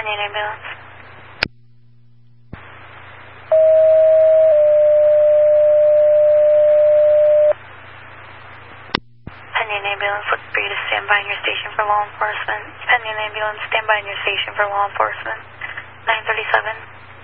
Pending ambulance. Pending ambulance, look for you to stand by in your station for law enforcement. Pending ambulance, stand by in your station for law enforcement. 937.